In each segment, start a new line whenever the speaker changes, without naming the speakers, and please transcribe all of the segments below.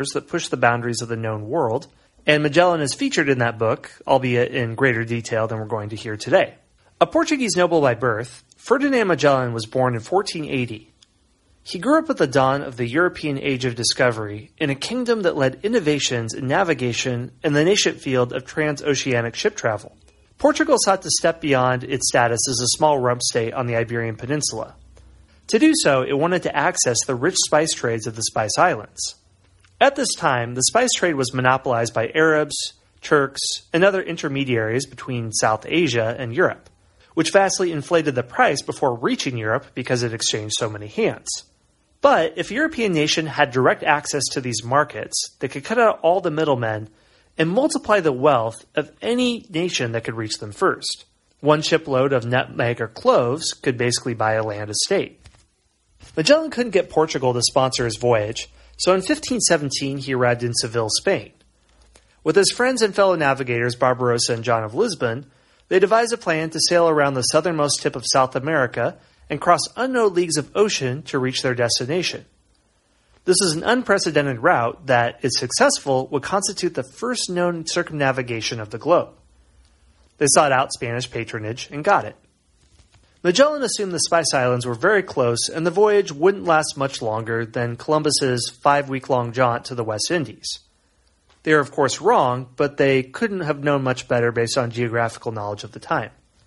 that pushed the boundaries of the known world, and Magellan is featured in that book, albeit in greater detail than we're going to hear today. A Portuguese noble by birth, Ferdinand Magellan was born in 1480. He grew up at the dawn of the European Age of Discovery in a kingdom that led innovations in navigation and the nascent field of transoceanic ship travel. Portugal sought to step beyond its status as a small rump state on the Iberian Peninsula. To do so, it wanted to access the rich spice trades of the Spice Islands. At this time, the spice trade was monopolized by Arabs, Turks, and other intermediaries between South Asia and Europe, which vastly inflated the price before reaching Europe because it exchanged so many hands. But if a European nation had direct access to these markets, they could cut out all the middlemen and multiply the wealth of any nation that could reach them first. One shipload of nutmeg or cloves could basically buy a land estate. Magellan couldn't get Portugal to sponsor his voyage, so in 1517 he arrived in Seville, Spain. With his friends and fellow navigators Barbarossa and John of Lisbon, they devised a plan to sail around the southernmost tip of South America and cross unknown leagues of ocean to reach their destination. This is an unprecedented route that, if successful, would constitute the first known circumnavigation of the globe. They sought out Spanish patronage and got it. Magellan assumed the Spice Islands were very close and the voyage wouldn't last much longer than Columbus's 5-week-long jaunt to the West Indies. They are of course wrong, but they couldn't have known much better based on geographical knowledge of the time.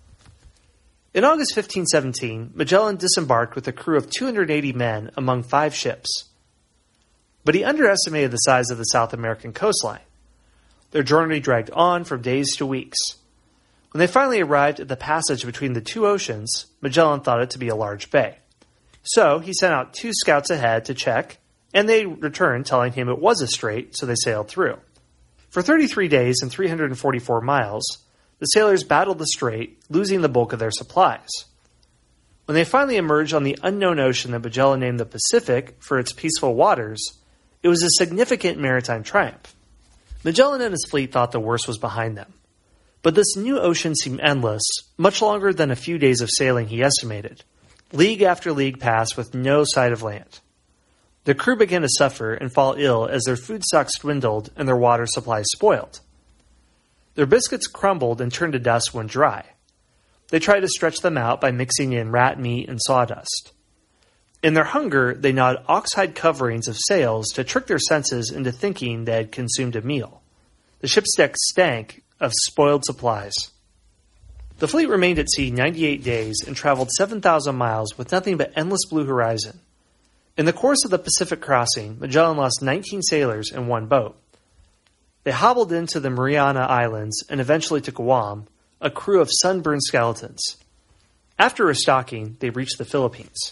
In August 1517, Magellan disembarked with a crew of 280 men among 5 ships. But he underestimated the size of the South American coastline. Their journey dragged on from days to weeks. When they finally arrived at the passage between the two oceans, Magellan thought it to be a large bay. So he sent out 2 scouts ahead to check, and they returned telling him it was a strait, so they sailed through. For 33 days and 344 miles, the sailors battled the strait, losing the bulk of their supplies. When they finally emerged on the unknown ocean that Magellan named the Pacific for its peaceful waters, it was a significant maritime triumph. Magellan and his fleet thought the worst was behind them. But this new ocean seemed endless, much longer than a few days of sailing he estimated. League after league passed with no sight of land. The crew began to suffer and fall ill as their food stocks dwindled and their water supplies spoiled. Their biscuits crumbled and turned to dust when dry. They tried to stretch them out by mixing in rat meat and sawdust. In their hunger, they gnawed oxhide coverings of sails to trick their senses into thinking they had consumed a meal. The ship's deck stank of spoiled supplies. The fleet remained at sea 98 days and traveled 7,000 miles with nothing but endless blue horizon. In the course of the Pacific crossing, Magellan lost 19 sailors and 1 boat. They hobbled into the Mariana Islands and eventually to Guam, a crew of sunburned skeletons. After restocking, they reached the Philippines.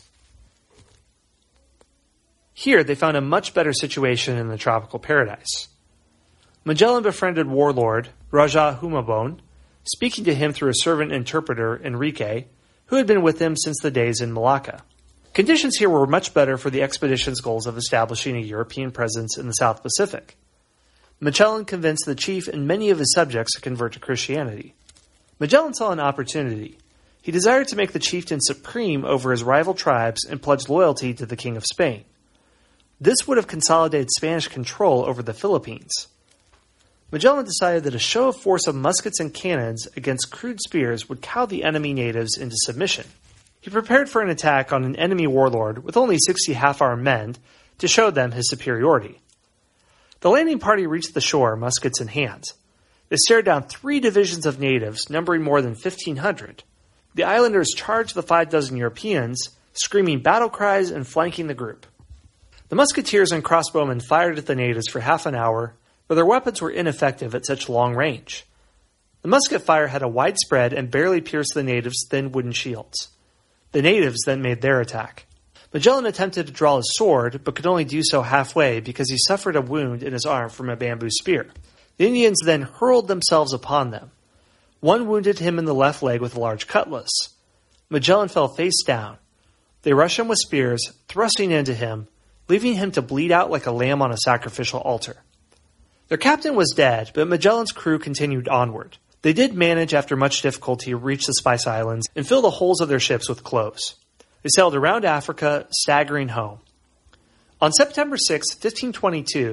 Here, they found a much better situation in the tropical paradise. Magellan befriended warlord Raja Humabon, speaking to him through a servant interpreter, Enrique, who had been with him since the days in Malacca. Conditions here were much better for the expedition's goals of establishing a European presence in the South Pacific. Magellan convinced the chief and many of his subjects to convert to Christianity. Magellan saw an opportunity. He desired to make the chieftain supreme over his rival tribes and pledge loyalty to the King of Spain. This would have consolidated Spanish control over the Philippines. Magellan decided that a show of force of muskets and cannons against crude spears would cow the enemy natives into submission. He prepared for an attack on an enemy warlord with only 60 half-armed men to show them his superiority. The landing party reached the shore, muskets in hand. They stared down 3 divisions of natives, numbering more than 1,500. The islanders charged the 6 Europeans, screaming battle cries and flanking the group. The musketeers and crossbowmen fired at the natives for half an hour, but their weapons were ineffective at such long range. The musket fire had a wide spread and barely pierced the natives' thin wooden shields. The natives then made their attack. Magellan attempted to draw his sword, but could only do so halfway because he suffered a wound in his arm from a bamboo spear. The Indians then hurled themselves upon them. One wounded him in the left leg with a large cutlass. Magellan fell face down. They rushed him with spears, thrusting into him, leaving him to bleed out like a lamb on a sacrificial altar. Their captain was dead, but Magellan's crew continued onward. They did manage, after much difficulty, to reach the Spice Islands and fill the holes of their ships with cloves. They sailed around Africa, staggering home. On September 6, 1522,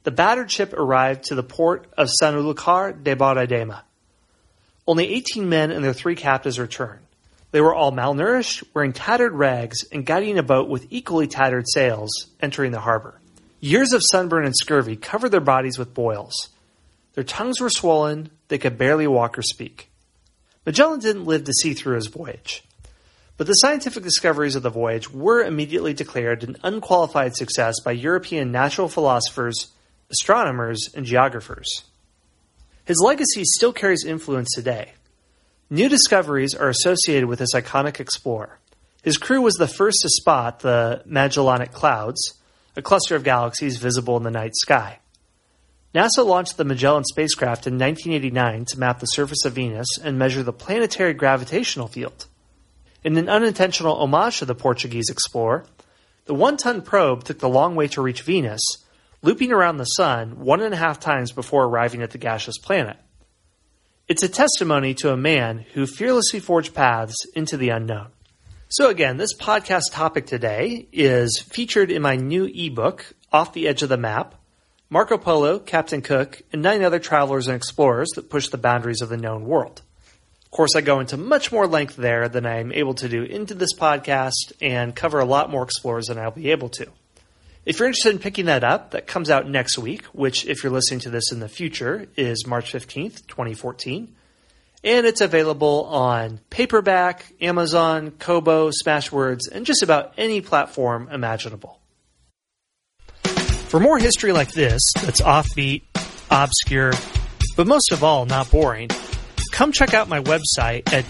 the battered ship arrived to the port of Sanlúcar de Barradema. Only 18 men and their 3 captives returned. They were all malnourished, wearing tattered rags, and guiding a boat with equally tattered sails, entering the harbor. Years of sunburn and scurvy covered their bodies with boils. Their tongues were swollen, they could barely walk or speak. Magellan didn't live to see through his voyage. But the scientific discoveries of the voyage were immediately declared an unqualified success by European natural philosophers, astronomers, and geographers. His legacy still carries influence today. New discoveries are associated with this iconic explorer. His crew was the first to spot the Magellanic Clouds, a cluster of galaxies visible in the night sky. NASA launched the Magellan spacecraft in 1989 to map the surface of Venus and measure the planetary gravitational field. In an unintentional homage to the Portuguese explorer, the 1-ton probe took the long way to reach Venus, looping around the Sun 1.5 times before arriving at the gaseous planet. It's a testimony to a man who fearlessly forged paths into the unknown. So again, this podcast topic today is featured in my new ebook, Off the Edge of the Map, Marco Polo, Captain Cook, and 9 other travelers and explorers that push the boundaries of the known world. Of course, I go into much more length there than I am able to do into this podcast and cover a lot more explorers than I'll be able to. If you're interested in picking that up, that comes out next week, which, if you're listening to this in the future, is March 15th, 2014. And it's available on paperback, Amazon, Kobo, Smashwords, and just about any platform imaginable. For more history like this, that's offbeat, obscure, but most of all, not boring, come check out my website at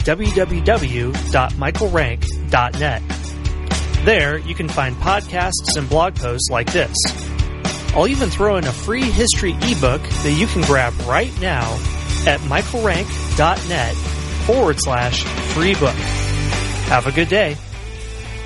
www.michaelrank.net. There, you can find podcasts and blog posts like this. I'll even throw in a free history ebook that you can grab right now at michaelrank.net/free book. Have a good day.